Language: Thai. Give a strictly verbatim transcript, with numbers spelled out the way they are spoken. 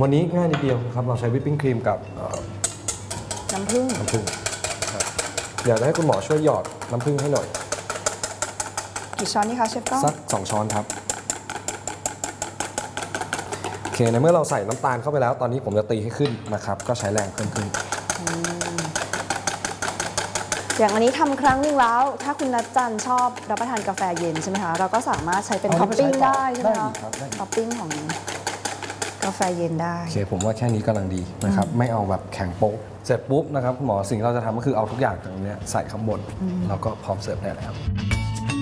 วันนี้ง่ายนิดเดียวครับเราใช้วิปปิ้งครีมกับน้ำผึ้งน้ำผึ้งอยากจะให้คุณหมอช่วยหยอดน้ำผึ้งให้หน่อยกี่ช้อนนี่คะเชฟก้องสักสองช้อนครับโอเคในเมื่อเราใส่น้ำตาลเข้าไปแล้วตอนนี้ผมจะตีให้ขึ้นนะครับก็ใช้แรงเพิ่มขึ้นอย่างอันนี้ทำครั้งนึงแล้วถ้าคุณนัทจันชอบรับประทานกาแฟเย็นใช่ไหมคะเราก็สามารถใช้เป็นท็อปปิ้งได้ใช่ไหมคะท็อปปิ้งของกาแฟเย็นได้โอเคผมว่าแค่นี้กำลังดีนะครับไม่เอาแบบแข็งโป๊กเสร็จปุ๊บนะครับคุณหมอสิ่งที่เราจะทำก็คือเอาทุกอย่างตรงนี้ใส่ข้างบนแล้วก็พร้อมเสิร์ฟได้แล้ว